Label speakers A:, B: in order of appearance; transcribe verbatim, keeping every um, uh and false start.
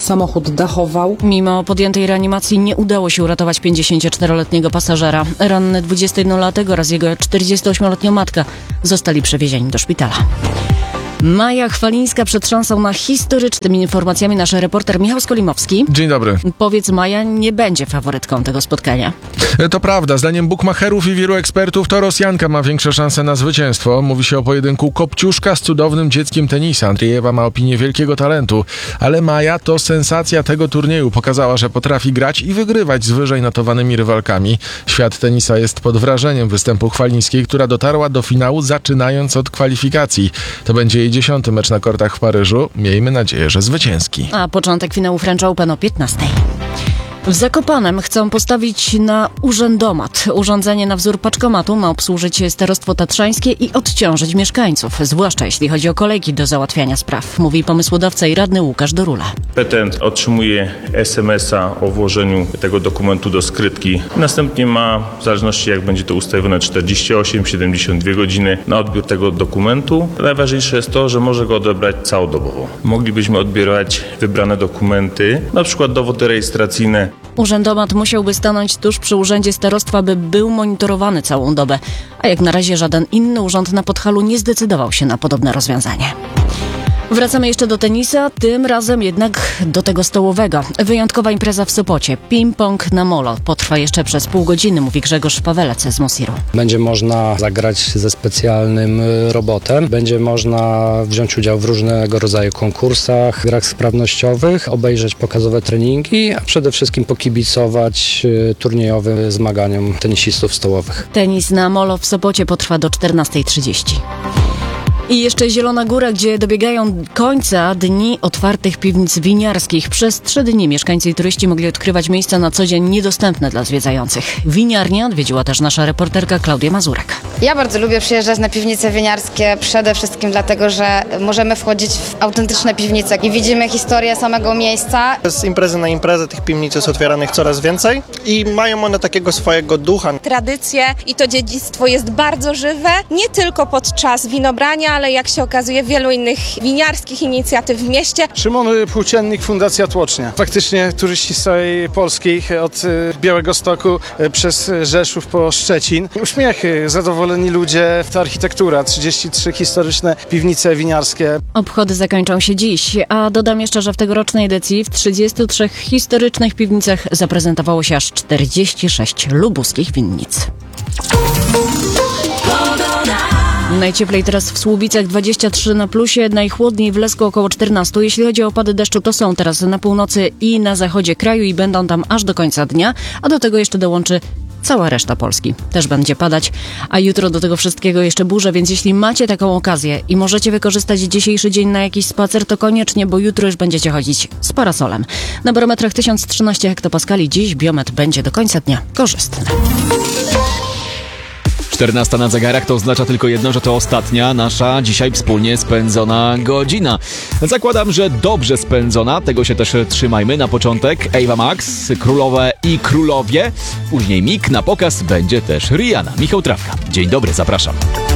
A: samochód dachował.
B: Mimo podjętej reanimacji nie udało się uratować pięćdziesięcioczteroletniego pasażera. Ranny dwudziestojednolatek oraz jego czterdziestoośmioletnia matka zostali przewiezieni do szpitala. Maja Chwalińska przed szansą na historycznymi informacjami nasz reporter Michał Skolimowski.
C: Dzień dobry.
B: Powiedz, Maja nie będzie faworytką tego spotkania.
C: To prawda. Zdaniem bukmacherów i wielu ekspertów to Rosjanka ma większe szanse na zwycięstwo. Mówi się o pojedynku Kopciuszka z cudownym dzieckiem tenisa. Andriejewa ma opinię wielkiego talentu, ale Maja to sensacja tego turnieju. Pokazała, że potrafi grać i wygrywać z wyżej notowanymi rywalkami. Świat tenisa jest pod wrażeniem występu Chwalińskiej, która dotarła do finału zaczynając od kwalifikacji. To będzie jej dziesiąty mecz na kortach w Paryżu. Miejmy nadzieję, że zwycięski.
B: A początek finału French Open o piętnastej. W Zakopanem chcą postawić na urzędomat. Urządzenie na wzór paczkomatu ma obsłużyć starostwo tatrzańskie i odciążyć mieszkańców, zwłaszcza jeśli chodzi o kolejki do załatwiania spraw, mówi pomysłodawca i radny Łukasz Dorula.
D: Petent otrzymuje es em es a o włożeniu tego dokumentu do skrytki. Następnie ma, w zależności jak będzie to ustawione, czterdzieści osiem siedemdziesiąt dwie godziny na odbiór tego dokumentu. Najważniejsze jest to, że może go odebrać całodobowo. Moglibyśmy odbierać wybrane dokumenty, na przykład dowody rejestracyjne.
B: Urzędomat musiałby stanąć tuż przy urzędzie starostwa, by był monitorowany całą dobę, a jak na razie żaden inny urząd na Podhalu nie zdecydował się na podobne rozwiązanie. Wracamy jeszcze do tenisa, tym razem jednak do tego stołowego. Wyjątkowa impreza w Sopocie. Ping-pong na molo. Potrwa jeszcze przez pół godziny, mówi Grzegorz Pawelec z Mosiru.
E: Będzie można zagrać ze specjalnym robotem. Będzie można wziąć udział w różnego rodzaju konkursach, grach sprawnościowych, obejrzeć pokazowe treningi, a przede wszystkim pokibicować turniejowym zmaganiom tenisistów stołowych.
B: Tenis na molo w Sopocie potrwa do czternastej trzydzieści. I jeszcze Zielona Góra, gdzie dobiegają końca dni otwartych piwnic winiarskich. Przez trzy dni mieszkańcy i turyści mogli odkrywać miejsca na co dzień niedostępne dla zwiedzających. Winiarnię odwiedziła też nasza reporterka Klaudia Mazurek.
F: Ja bardzo lubię przyjeżdżać na piwnice winiarskie, przede wszystkim dlatego, że możemy wchodzić w autentyczne piwnice i widzimy historię samego miejsca.
G: Z imprezy na imprezę tych piwnic jest otwieranych coraz więcej i mają one takiego swojego ducha.
H: Tradycje i to dziedzictwo jest bardzo żywe, nie tylko podczas winobrania, ale jak się okazuje wielu innych winiarskich inicjatyw w mieście.
I: Szymon Płóciennik, Fundacja Tłocznia. Faktycznie turyści z całej Polski, od Białegostoku przez Rzeszów po Szczecin. Uśmiechy, zadowoleni ludzie, ta architektura, trzydzieści trzy historyczne piwnice winiarskie.
B: Obchody zakończą się dziś, a dodam jeszcze, że w tegorocznej edycji w trzydziestu trzech historycznych piwnicach zaprezentowało się aż czterdzieści sześć lubuskich winnic. Najcieplej teraz w Słubicach dwadzieścia trzy na plusie, najchłodniej w Lesku około czternaście. Jeśli chodzi o opady deszczu, to są teraz na północy i na zachodzie kraju i będą tam aż do końca dnia, a do tego jeszcze dołączy cała reszta Polski. Też będzie padać, a jutro do tego wszystkiego jeszcze burze, więc jeśli macie taką okazję i możecie wykorzystać dzisiejszy dzień na jakiś spacer, to koniecznie, bo jutro już będziecie chodzić z parasolem. Na barometrach tysiąc trzynaście hektopaskali, dziś biometr będzie do końca dnia korzystny.
J: czternasta na zegarach to oznacza tylko jedno, że to ostatnia nasza dzisiaj wspólnie spędzona godzina. Zakładam, że dobrze spędzona, tego się też trzymajmy. Na początek Ava Max, Królowe i Królowie, później Mik, na pokaz będzie też Rihanna. Michał Trawka. Dzień dobry, zapraszam.